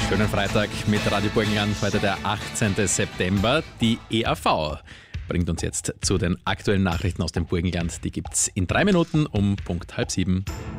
Schönen Freitag mit Radio Burgenland, heute der 18. September. Die EAV bringt uns jetzt zu den aktuellen Nachrichten aus dem Burgenland. Die gibt's in 3 Minuten um Punkt 6:30.